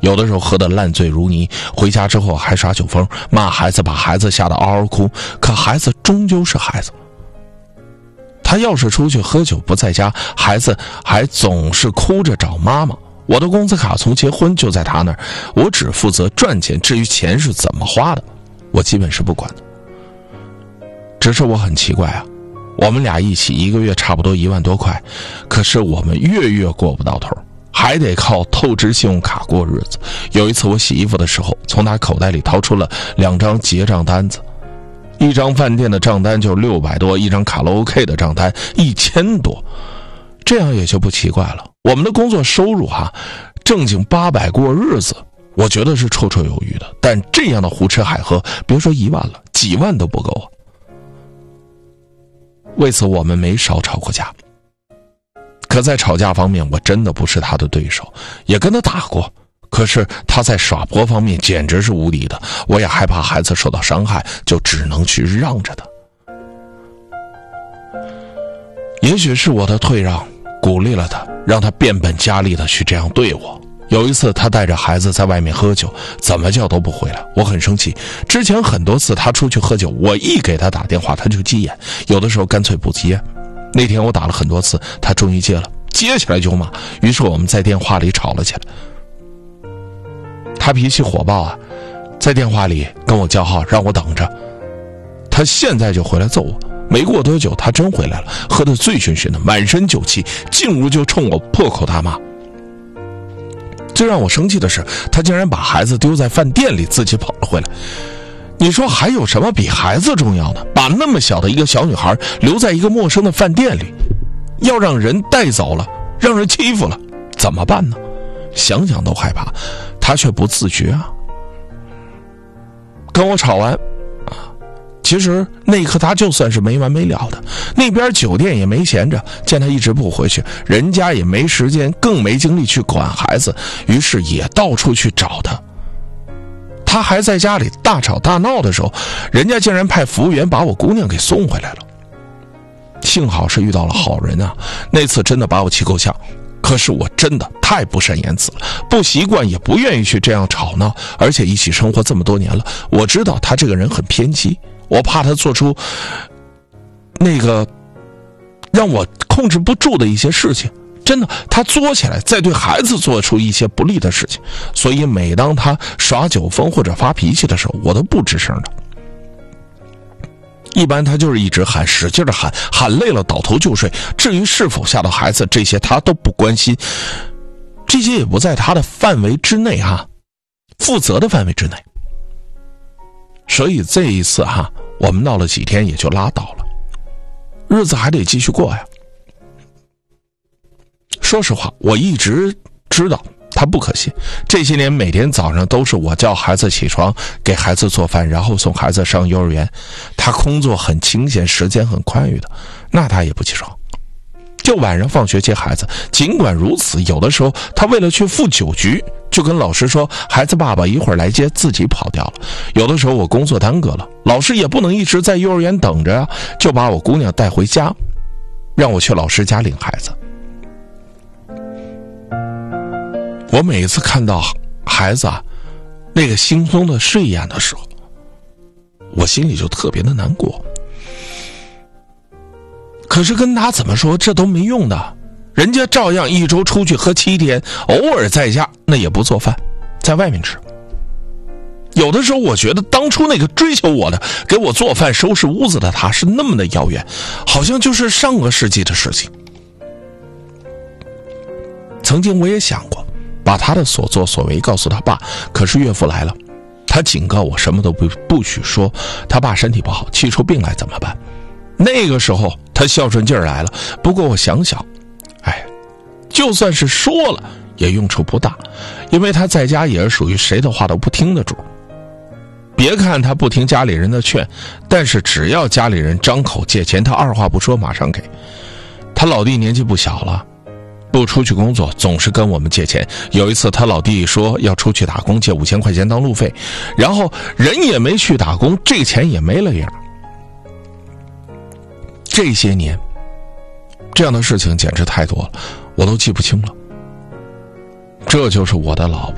有的时候喝得烂醉如泥，回家之后还耍酒疯，骂孩子，把孩子吓得嗷嗷哭。可孩子终究是孩子，他要是出去喝酒不在家，孩子还总是哭着找妈妈。我的工资卡从结婚就在他那儿，我只负责赚钱，至于钱是怎么花的，我基本是不管的。只是我很奇怪啊，我们俩一起一个月差不多1万多块，可是我们月过不到头，还得靠透支信用卡过日子。有一次我洗衣服的时候，从他口袋里掏出了2张结账单子，一张饭店的账单就600多，一张卡拉 OK 的账单1000多。这样也就不奇怪了，我们的工作收入正经800过日子，我觉得是绰绰有余的。但这样的胡吃海喝，别说1万了，几万都不够啊。为此我们没少吵过架，可在吵架方面我真的不是他的对手，也跟他打过，可是他在耍泼方面简直是无敌的，我也害怕孩子受到伤害，就只能去让着他。也许是我的退让鼓励了他，让他变本加厉的去这样对我。有一次他带着孩子在外面喝酒，怎么叫都不回来，我很生气。之前很多次他出去喝酒，我一给他打电话他就急眼，有的时候干脆不接。那天我打了很多次，他终于接了，接起来就骂，于是我们在电话里吵了起来。他脾气火爆在电话里跟我叫号，让我等着，他现在就回来揍我。没过多久他真回来了，喝得醉醺醺的，满身酒气，进屋就冲我破口大骂。最让我生气的是，他竟然把孩子丢在饭店里，自己跑了回来。你说还有什么比孩子重要的？把那么小的一个小女孩留在一个陌生的饭店里，要让人带走了，让人欺负了，怎么办呢？想想都害怕，他却不自觉跟我吵完其实那一刻他就算是没完没了的，那边酒店也没闲着，见他一直不回去，人家也没时间更没精力去管孩子，于是也到处去找他。他还在家里大吵大闹的时候，人家竟然派服务员把我姑娘给送回来了。幸好是遇到了好人那次真的把我气够呛。可是我真的太不善言辞了，不习惯也不愿意去这样吵闹，而且一起生活这么多年了，我知道他这个人很偏激，我怕他做出那个让我控制不住的一些事情，真的他作起来再对孩子做出一些不利的事情，所以每当他耍酒疯或者发脾气的时候，我都不吱声的。一般他就是一直喊，使劲的喊，喊累了倒头就睡，至于是否吓到孩子，这些他都不关心，这些也不在他的范围之内负责的范围之内。所以这一次我们闹了几天也就拉倒了，日子还得继续过呀。说实话，我一直知道他不可信，这些年每天早上都是我叫孩子起床，给孩子做饭，然后送孩子上幼儿园。他工作很清闲，时间很宽裕的，那他也不起床，就晚上放学接孩子。尽管如此，有的时候他为了去赴酒局，就跟老师说孩子爸爸一会儿来接，自己跑掉了。有的时候我工作耽搁了，老师也不能一直在幼儿园等着就把我姑娘带回家，让我去老师家领孩子。我每次看到孩子那个惺忪的睡眼的时候，我心里就特别的难过。可是跟他怎么说这都没用的，人家照样一周出去喝7天，偶尔在家那也不做饭，在外面吃。有的时候我觉得当初那个追求我的，给我做饭收拾屋子的他是那么的遥远，好像就是上个世纪的事情。曾经我也想过把他的所作所为告诉他爸，可是岳父来了，他警告我什么都不许说，他爸身体不好，气出病来怎么办？那个时候他孝顺劲儿来了，不过我想想，就算是说了也用处不大，因为他在家也是属于谁的话都不听的主。别看他不听家里人的劝，但是只要家里人张口借钱，他二话不说马上给。他老弟年纪不小了，不出去工作，总是跟我们借钱。有一次他老弟说要出去打工，借5000块钱当路费，然后人也没去打工，这钱也没了样。这些年这样的事情简直太多了，我都记不清了。这就是我的老婆，